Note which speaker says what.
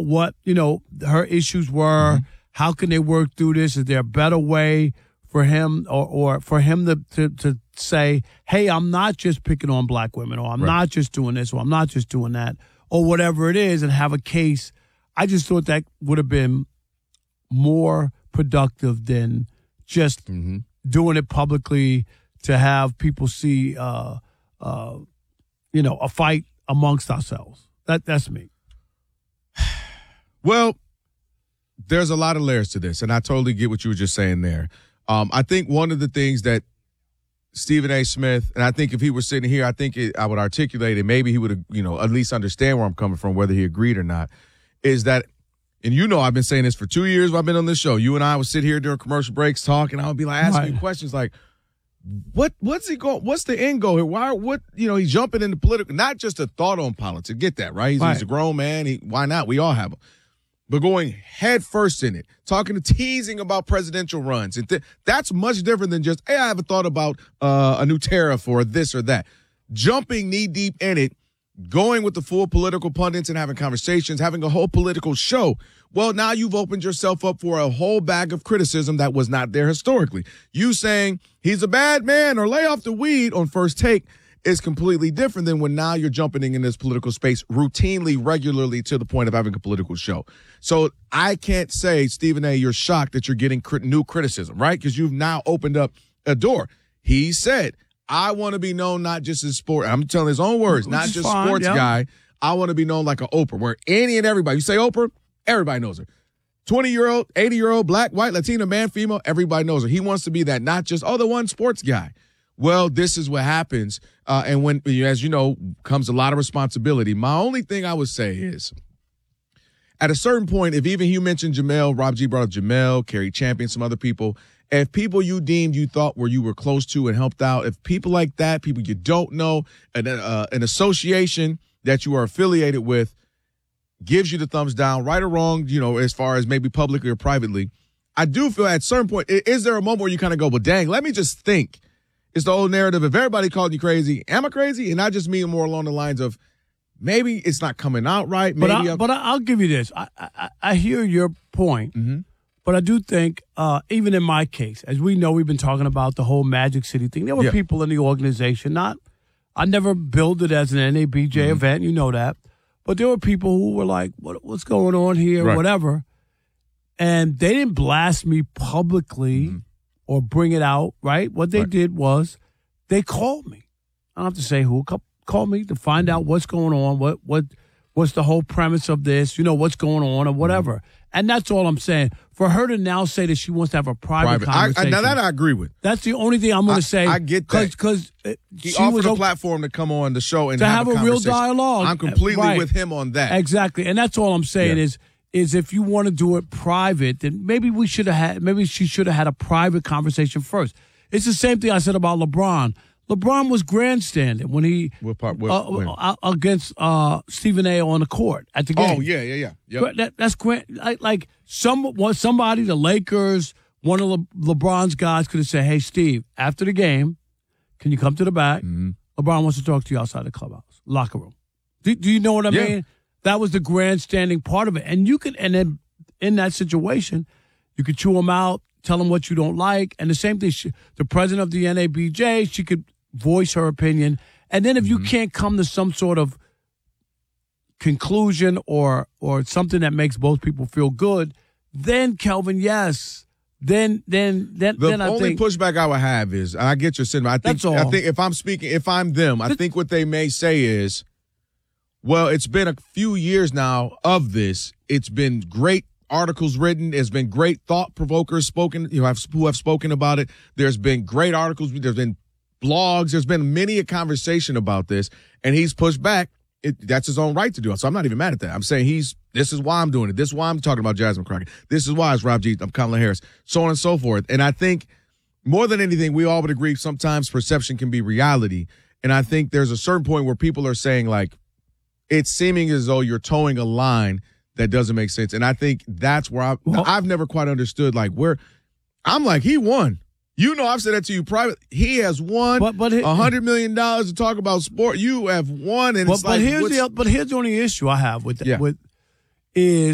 Speaker 1: what, her issues were. How can they work through this? Is there a better way for him or for him to say, hey, I'm not just picking on black women, or I'm not just doing this, or I'm not just doing that, or whatever it is, and have a case. I just thought that would have been more productive than just doing it publicly to have people see, a fight amongst ourselves. That's me.
Speaker 2: Well, there's a lot of layers to this, and I totally get what you were just saying there. I think one of the things that Stephen A. Smith, and I think if he were sitting here, I would articulate it. Maybe he would, at least understand where I'm coming from, whether he agreed or not, is that, and I've been saying this for 2 years while I've been on this show. You and I would sit here during commercial breaks talking. I would be like asking you questions like, what's the end goal here? Why, he's jumping into political, not just a thought on politics. Get that, right? He's a grown man. Why not? We all have them. But going head first in it, teasing about presidential runs, that's much different than just, hey, I have a thought about a new tariff or this or that. Jumping knee deep in it, going with the full political pundits and having conversations, having a whole political show. Well, now you've opened yourself up for a whole bag of criticism that was not there historically. You saying he's a bad man or lay off the weed on First Take is completely different than when now you're jumping in this political space routinely, regularly, to the point of having a political show. So I can't say, Stephen A., you're shocked that you're getting new criticism, right? Because you've now opened up a door. He said, I want to be known not just as sport. I'm telling his own words, not just sports guy. I want to be known like an Oprah, where any and everybody, you say Oprah, everybody knows her. 20-year-old, 80-year-old, black, white, Latina, man, female, everybody knows her. He wants to be that, not just, the one sports guy. Well, this is what happens. And when, as you know, comes a lot of responsibility. My only thing I would say is, at a certain point, if even you mentioned Jamel, Rob G brought up Jamel, Kerry Champion, some other people, if people you deemed you thought you were close to and helped out, if people like that, people you don't know, an association that you are affiliated with gives you the thumbs down, right or wrong, as far as maybe publicly or privately, I do feel at a certain point, is there a moment where you kind of go, well, dang, let me just think. It's the old narrative. If everybody called you crazy, am I crazy? And I just mean more along the lines of maybe it's not coming out right. Maybe
Speaker 1: but I'll give you this. I hear your point, but I do think, even in my case, as we know, we've been talking about the whole Magic City thing. There were people in the organization. I never billed it as an NABJ event. You know that. But there were people who were like, what's going on here, whatever. And they didn't blast me publicly or bring it out, right? What they did was they called me. I don't have to say who. Called me to find out what's going on, what's the whole premise of this, what's going on or whatever. And that's all I'm saying. For her to now say that she wants to have a private conversation.
Speaker 2: Now that I agree with.
Speaker 1: That's the only thing I'm going to say.
Speaker 2: I get that.
Speaker 1: Because
Speaker 2: he offered a platform to come on the show and
Speaker 1: to have a real dialogue.
Speaker 2: I'm completely with him on that.
Speaker 1: Exactly. And that's all I'm saying is if you want to do it private, then maybe she should have had a private conversation first. It's the same thing I said about LeBron. LeBron was grandstanding when he against Stephen A. on the court at the game.
Speaker 2: Oh yeah. Yep.
Speaker 1: That's grand. Like somebody, the Lakers, one of LeBron's guys could have said, "Hey, Steve, after the game, can you come to the back? LeBron wants to talk to you outside the clubhouse, locker room." Do you know what I mean? That was the grandstanding part of it, and then in that situation, you could chew them out, tell them what you don't like, and the same thing. The president of the NABJ, she could voice her opinion, and then if you can't come to some sort of conclusion or something that makes both people feel good, then Kelvin, yes, then I think
Speaker 2: the only pushback I would have is, and I get your sentiment. I think if I'm them, I think what they may say is, well, it's been a few years now of this. It's been great articles written. There's been great thought provokers spoken, who have spoken about it. There's been great articles. There's been blogs. There's been many a conversation about this, and he's pushed back. That's his own right to do it. So I'm not even mad at that. I'm saying this is why I'm doing it. This is why I'm talking about Jasmine Crockett. This is why it's Rob G. I'm Kamala Harris, so on and so forth. And I think more than anything, we all would agree sometimes perception can be reality. And I think there's a certain point where people are saying, like, it's seeming as though you're towing a line that doesn't make sense. And I think that's where I've never quite understood, like, where I'm like, he won. I've said that to you private. He has won $100 million to talk about sport. You have won. And
Speaker 1: here's the only issue I have with that, is